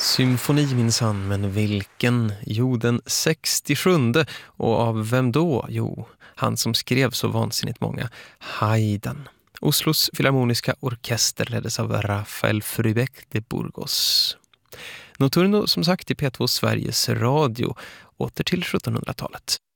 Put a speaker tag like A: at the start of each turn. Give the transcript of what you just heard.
A: Symfoni minsann, men vilken? Jo, den 67. Och av vem då? Jo, han som skrev så vansinnigt många. Haydn. Oslos Filharmoniska orkester leddes av Rafael Frübeck de Burgos. Nocturno som sagt i P2 Sveriges Radio, åter till 1700-talet.